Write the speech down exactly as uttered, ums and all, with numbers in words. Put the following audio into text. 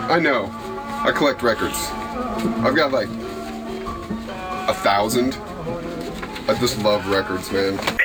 I know. I collect records. I've got like a thousand. I just love records, man.